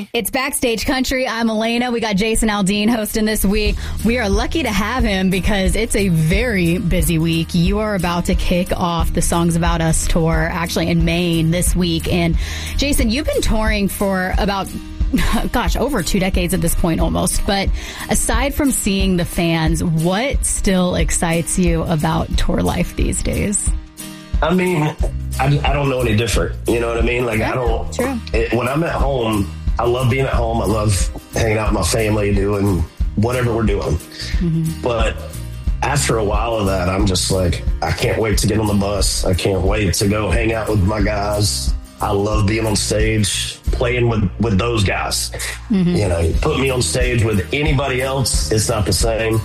It's Backstage Country. I'm Elena. We got Jason Aldean hosting this week. We are lucky to have him because it's a very busy week. You are about to kick off the Songs About Us tour, actually in Maine this week. And Jason, you've been touring for about over 2 decades at this point almost. But aside from seeing the fans, what still excites you about tour life these days? I mean, I don't know any different. You know what I mean? Like, True. When I'm at home, I love being at home. I love hanging out with my family, doing whatever we're doing. Mm-hmm. But after a while of that, I'm just like, I can't wait to get on the bus. I can't wait to go hang out with my guys. I love being on stage, playing with those guys. Mm-hmm. You know, you put me on stage with anybody else, it's not the same.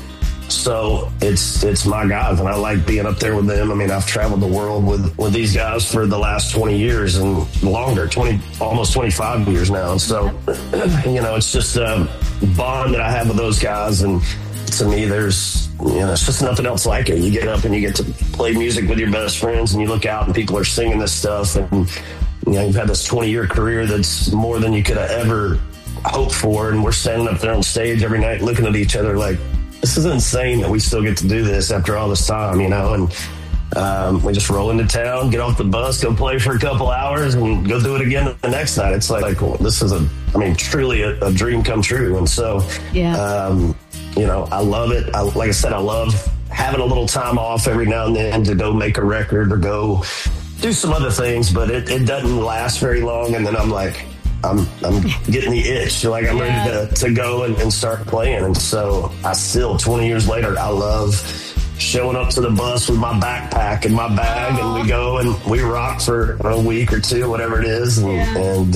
So it's my guys, and I like being up there with them. I mean, I've traveled the world with these guys for the last 20 years and longer, almost 25 years now. And so, you know, it's just a bond that I have with those guys. And to me, it's just nothing else like it. You get up and you get to play music with your best friends, and you look out and people are singing this stuff. And, you know, you've had this 20-year career that's more than you could have ever hoped for. And we're standing up there on stage every night looking at each other like, this is insane that we still get to do this after all this time, you know, and we just roll into town, get off the bus, go play for a couple hours and go do it again the next night. It's like well, this is truly a dream come true. And so, you know, I love it. Like I said, I love having a little time off every now and then to go make a record or go do some other things, but it doesn't last very long. And then I'm like, I'm getting the itch. Like I'm ready to go and start playing. And so I still, 20 years later, I love showing up to the bus with my backpack and my bag, and we go and we rock for a week or two, whatever it is. And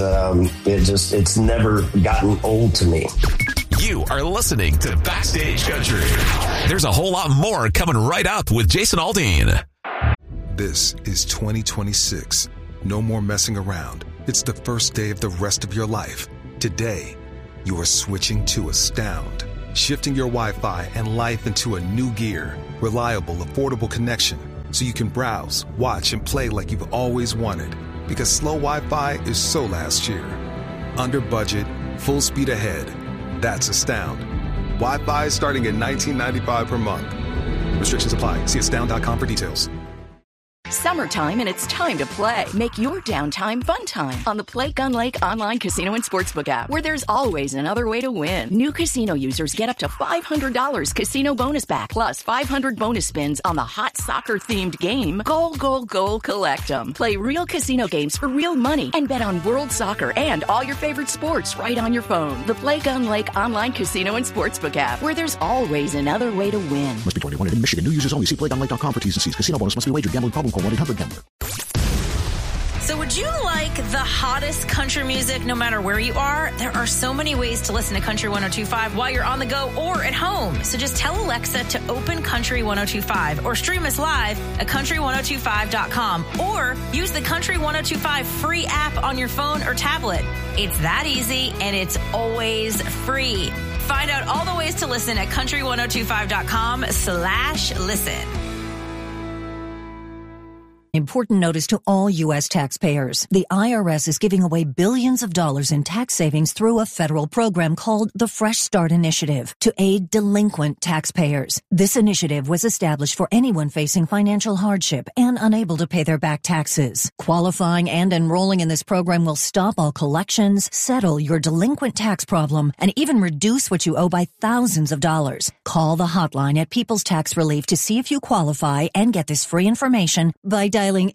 it's never gotten old to me. You are listening to Backstage Country. There's a whole lot more coming right up with Jason Aldean. This is 2026. No more messing around. It's the first day of the rest of your life. Today, you are switching to Astound, shifting your Wi-Fi and life into a new gear. Reliable, affordable connection, so you can browse, watch, and play like you've always wanted. Because slow Wi-Fi is so last year. Under budget, full speed ahead. That's Astound. Wi-Fi starting at $19.95 per month. Restrictions apply. See astound.com for details. Summertime, and it's time to play. Make your downtime fun time on the Play Gun Lake online casino and sportsbook app, where there's always another way to win. New casino users get up to $500 casino bonus back, plus 500 bonus spins on the hot soccer-themed game, Goal, Goal, Goal, Collect 'em. Play real casino games for real money and bet on world soccer and all your favorite sports right on your phone. The Play Gun Lake online casino and sportsbook app, where there's always another way to win. Must be 21 in Michigan. New users only. See playgunlake.com for T's and C's. Casino bonus must be wagered. Gambling problem? Call 1-800-GAMBLER. So would you like the hottest country music no matter where you are? There are so many ways to listen to Country 102.5 while you're on the go or at home. So just tell Alexa to open Country 102.5 or stream us live at country1025.com or use the Country 102.5 free app on your phone or tablet. It's that easy and it's always free. Find out all the ways to listen at country1025.com/listen. Important notice to all U.S. taxpayers. The IRS is giving away billions of dollars in tax savings through a federal program called the Fresh Start Initiative to aid delinquent taxpayers. This initiative was established for anyone facing financial hardship and unable to pay their back taxes. Qualifying and enrolling in this program will stop all collections, settle your delinquent tax problem, and even reduce what you owe by thousands of dollars. Call the hotline at People's Tax Relief to see if you qualify and get this free information by dialing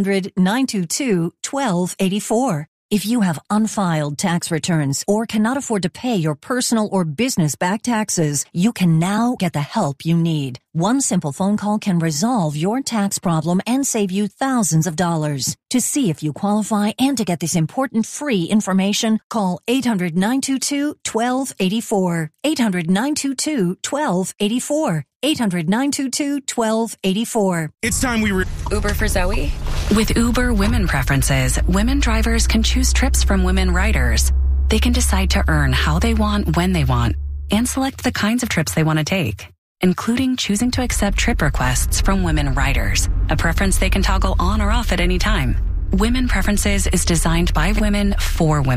800-922-1284. If you have unfiled tax returns or cannot afford to pay your personal or business back taxes, you can now get the help you need. One simple phone call can resolve your tax problem and save you thousands of dollars. To see if you qualify and to get this important free information, call 800-922-1284. 800-922-1284. 800-922-1284. It's time we Uber for Zoe? With Uber Women Preferences, women drivers can choose trips from women riders. They can decide to earn how they want, when they want, and select the kinds of trips they want to take, including choosing to accept trip requests from women riders, a preference they can toggle on or off at any time. Women Preferences is designed by women for women.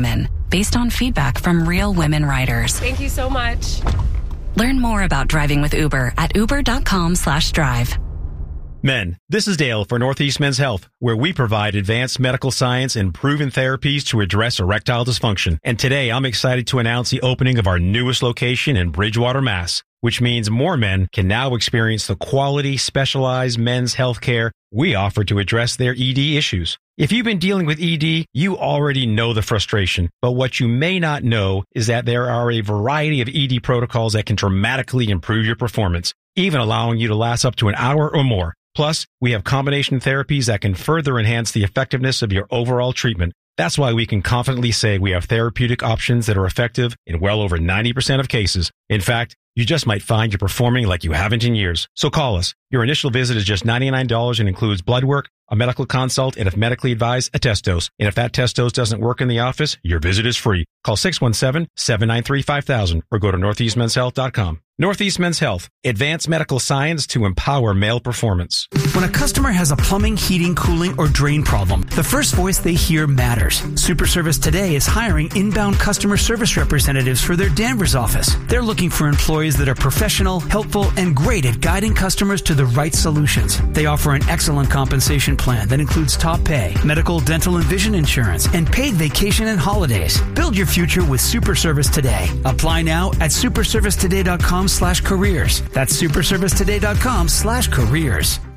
based on feedback from real women riders. Thank you so much. Learn more about driving with Uber at uber.com/drive. Men, this is Dale for Northeast Men's Health, where we provide advanced medical science and proven therapies to address erectile dysfunction. And today I'm excited to announce the opening of our newest location in Bridgewater, Mass., which means more men can now experience the quality, specialized men's health care we offer to address their ED issues. If you've been dealing with ED, you already know the frustration, but what you may not know is that there are a variety of ED protocols that can dramatically improve your performance, even allowing you to last up to an hour or more. Plus, we have combination therapies that can further enhance the effectiveness of your overall treatment. That's why we can confidently say we have therapeutic options that are effective in well over 90% of cases. In fact, you just might find you're performing like you haven't in years. So call us. Your initial visit is just $99 and includes blood work, a medical consult, and if medically advised, a test dose. And if that test dose doesn't work in the office, your visit is free. Call 617-793-5000 or go to northeastmenshealth.com. Northeast Men's Health, advanced medical science to empower male performance. When a customer has a plumbing, heating, cooling, or drain problem, the first voice they hear matters. Super Service Today is hiring inbound customer service representatives for their Danvers office. They're looking for employees that are professional, helpful, and great at guiding customers to the right solutions. They offer an excellent compensation plan that includes top pay, medical, dental, and vision insurance, and paid vacation and holidays. Build your future with Super Service Today. Apply now at superservicetoday.com/careers. That's superservicetoday.com/careers.